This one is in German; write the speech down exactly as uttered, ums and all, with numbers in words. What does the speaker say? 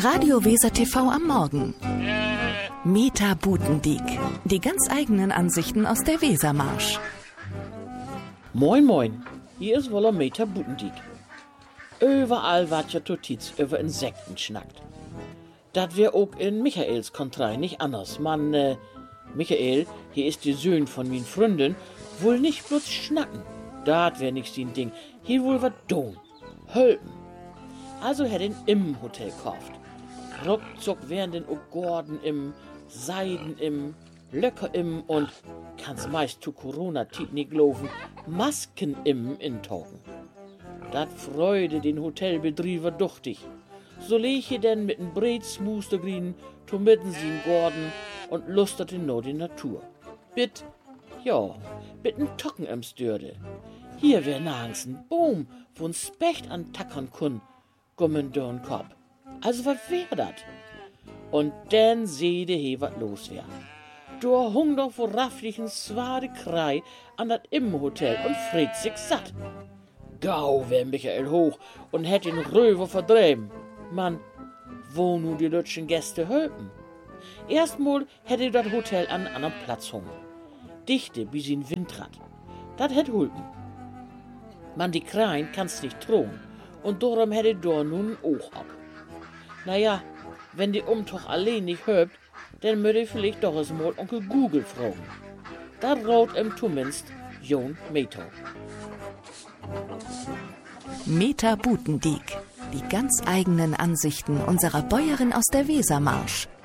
Radio Weser T V am Morgen. Meta Butendiek. Die ganz eigenen Ansichten aus der Wesermarsch. Moin moin, hier ist wohl Meta Butendiek. Überall wat ja Totiz über Insekten schnackt. Dat wär auch in Michaels Kontrei nicht anders. Man, äh, Michael, hier ist die Söhn von min Freundin, wohl nicht bloß schnacken. Dat wär nix din Ding. Hier wohl wat doen. Hölpen. Also hätt ihn im Hotel kauft. Ruckzuck wären den auch Gordon im, Seiden im, Löcker im und, kann's meist zu Corona-Tit nicht laufen, Masken im intauchen. Dat freude den Hotelbetrieber duchtig. So leg je denn mit n Breitsmuster grien, to mitten sie in Gordon und lusterte no die Natur. Bit, ja, bit n Tocken im Stürde. Hier wär nagens n Baum, wo n Specht an tackern kun, gummen dorn Kopf. Also was wär dat? Und dann seede he wat los wär. Da hung doch vor rafflichen zwade Krei an dat Immenhotel und fried sich satt. Gau wär Michael hoch und hätt den Röver verdreben. Mann, wo nu die lütschen Gäste hölpen? Erstmal hätte dat Hotel an anderen Platz hung. Dichte bis in Windrad. Dat hätt hulpen. Man, die Kreien kannst nicht drohen. Und darum hätte da nun auch ab. Naja, wenn die Umtuch allein nicht hört, dann würde ich vielleicht doch es mal Onkel Google fragen. Da raut ihm zumindest Jon Meta. Meta Butendiek. Die ganz eigenen Ansichten unserer Bäuerin aus der Wesermarsch.